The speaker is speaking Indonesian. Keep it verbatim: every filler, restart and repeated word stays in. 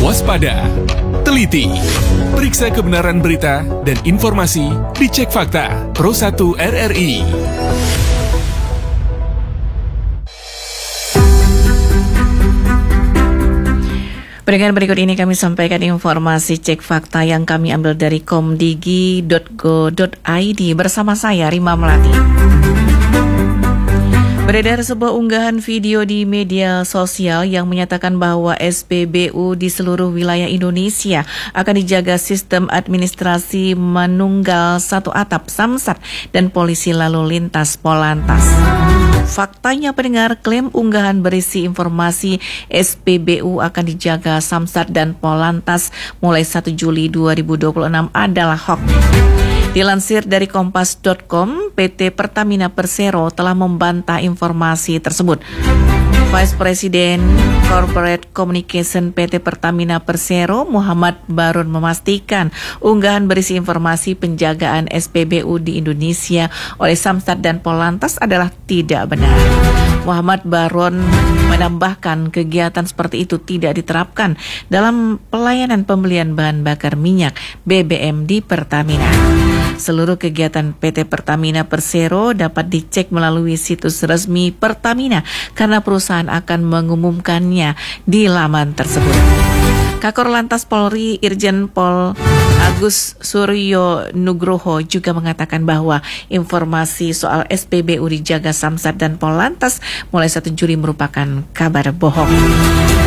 Waspada, teliti, periksa kebenaran berita dan informasi di Cek Fakta Pro satu R R I. Pendengar, berikut ini kami sampaikan informasi Cek Fakta yang kami ambil dari komdigi titik go titik i d bersama saya Rima Melati. Beredar sebuah unggahan video di media sosial yang menyatakan bahwa S P B U di seluruh wilayah Indonesia akan dijaga sistem administrasi manunggal satu atap Samsat dan polisi lalu lintas Polantas. Faktanya pendengar, klaim unggahan berisi informasi S P B U akan dijaga Samsat dan Polantas mulai satu Juli dua ribu dua puluh enam adalah hoax. Dilansir dari kompas titik com, P T Pertamina Persero telah membantah informasi tersebut. Vice President Corporate Communication P T Pertamina Persero, Muhammad Barun, memastikan unggahan berisi informasi penjagaan S P B U di Indonesia oleh Samsat dan Polantas adalah tidak benar. Muhammad Barun menambahkan kegiatan seperti itu tidak diterapkan dalam pelayanan pembelian bahan bakar minyak B B M di Pertamina. Seluruh kegiatan P T Pertamina Persero dapat dicek melalui situs resmi Pertamina karena perusahaan akan mengumumkannya di laman tersebut. Kakor Lantas Polri Irjen Pol Agus Suryo Nugroho juga mengatakan bahwa informasi soal S P B U dijaga Samsat dan Polantas mulai satu Juli merupakan kabar bohong.